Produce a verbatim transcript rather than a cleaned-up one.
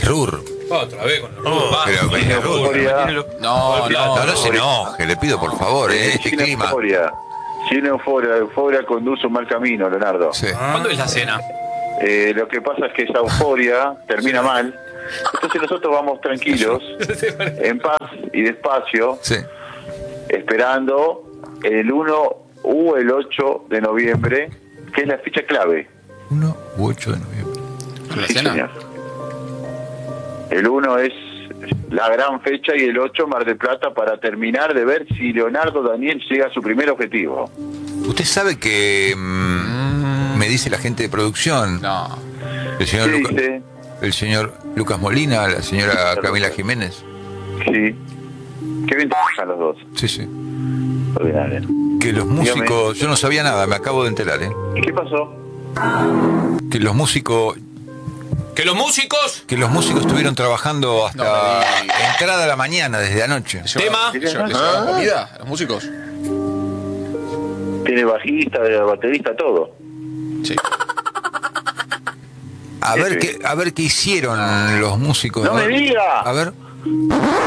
Rur. Otra vez con el Oh, Rur. pero Va, viene el Rur. Rur. No, no, No, no se enoje, le pido por favor, eh, este Sin clima. euforia. Sin euforia. Euforia conduce un mal camino, Leonardo. Sí. ¿Cuándo es la cena? Eh, lo que pasa es que esa euforia termina mal. Entonces nosotros vamos tranquilos, en paz y despacio, Sí. esperando el uno u el ocho de noviembre, que es la fecha clave. uno u ocho de noviembre. ¿La Sí, cena? señor. El uno es la gran fecha y el ocho Mar del Plata, para terminar de ver si Leonardo Daniel llega a su primer objetivo. Usted sabe que mm, me dice la gente de producción, No. el señor, ¿Qué Luca- dice? el señor Lucas Molina, la señora Camila Jiménez. Sí. Qué bien trabajan los dos. Sí, sí. Ordinario. Que los músicos, yo no sabía nada, me acabo de enterar, ¿eh? ¿Y qué pasó? Que los músicos, Que los músicos. que los músicos estuvieron trabajando hasta No me digas. entrada de la mañana, desde anoche. ¿Le llevaban- Tema. ¿Le llevaban- le llevaban comida a los músicos? Tiene bajista, baterista, todo. Sí. A ver qué, a ver qué hicieron los músicos. ¡No me diga! A ver.